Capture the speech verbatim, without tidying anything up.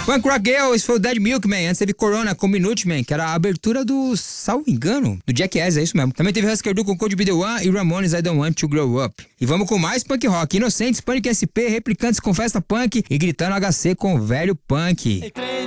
Punk Rock Girl, esse foi o Dead Milkman. Antes teve Corona com Minuteman, que era a abertura do, salvo engano, do Jackass, é isso mesmo. Também teve Husker Du com Code Be The One e Ramones I Don't Want To Grow Up. E vamos com mais punk rock. Inocentes, Panic! S P, Replicantes com Festa Punk e Gritando H C com Velho Punk.